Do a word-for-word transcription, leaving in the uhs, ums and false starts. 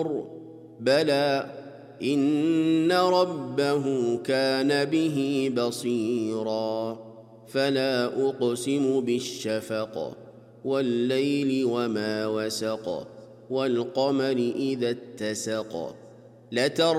بلى إن ربه كان به بصيرا فلا أقسم بالشفق والليل وما وسق والقمر إذا اتسق لتر